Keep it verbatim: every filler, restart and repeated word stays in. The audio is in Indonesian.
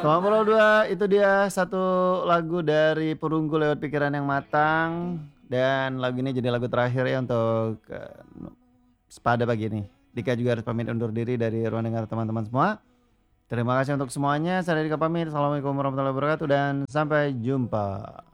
Ngobrol dua itu dia satu lagu dari Perunggu Lewat Pikiran Yang Matang dan lagu ini jadi lagu terakhir ya untuk, eee, nu pada pagi ini. Dika juga harus pamit undur diri dari ruang dengar teman-teman semua. Terima kasih untuk semuanya, saya Dika pamit. Assalamualaikum warahmatullahi wabarakatuh dan sampai jumpa.